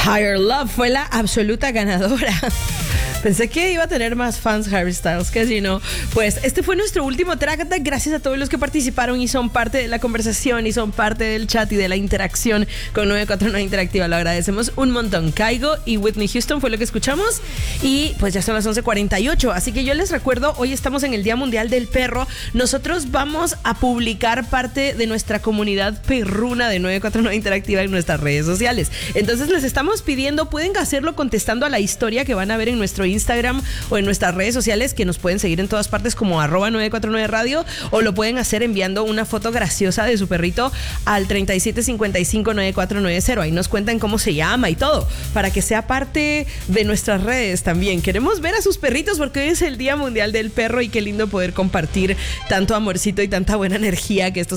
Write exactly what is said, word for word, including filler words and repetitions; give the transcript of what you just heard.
Higher Love fue la absoluta ganadora. Pensé que iba a tener más fans Harry Styles, que si no. Pues este fue nuestro último track. Gracias a todos los que participaron y son parte de la conversación y son parte del chat y de la interacción con nueve cuatro nueve Interactiva. Lo agradecemos un montón. Kygo y Whitney Houston fue lo que escuchamos. Y pues ya son las once cuarenta y ocho. Así que yo les recuerdo, hoy estamos en el Día Mundial del Perro. Nosotros vamos a publicar parte de nuestra comunidad perruna de nueve cuatro nueve Interactiva en nuestras redes sociales. Entonces les estamos pidiendo, pueden hacerlo contestando a la historia que van a ver en nuestro Instagram o en nuestras redes sociales, que nos pueden seguir en todas partes como arroba nueve cuatro nueve radio, o lo pueden hacer enviando una foto graciosa de su perrito al treinta y siete cincuenta y cinco nueve cuatro nueve cero. Ahí nos cuentan cómo se llama y todo, para que sea parte de nuestras redes también. Queremos ver a sus perritos porque hoy es el Día Mundial del Perro y qué lindo poder compartir tanto amorcito y tanta buena energía que estos